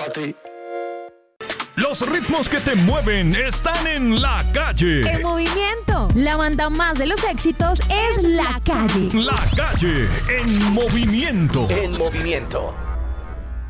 ti. Los ritmos que te mueven están en La Calle. En movimiento. La banda más de los éxitos es La Calle. La Calle en movimiento. En movimiento.